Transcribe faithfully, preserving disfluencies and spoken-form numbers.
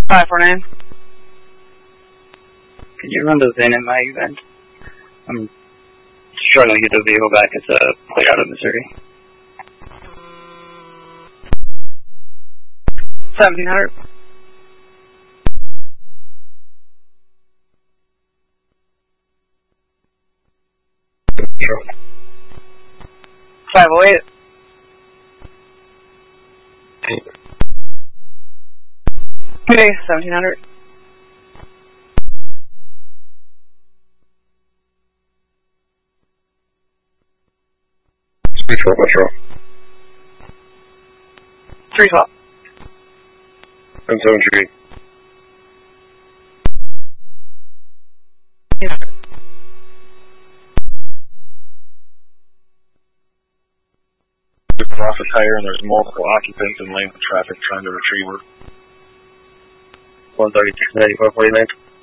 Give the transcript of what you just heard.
five four nine. Can you run to Vin in my event? I'm struggling to get the vehicle back. It's uh, clear out of Missouri. seventeen hundred. five oh eight. Okay, seventeen hundred. three twelve, what's wrong? three twelve. And seven three. We're off a tire and there's multiple occupants in lane of traffic trying to retrieve her. one thirty-six, ninety-four, forty-nine.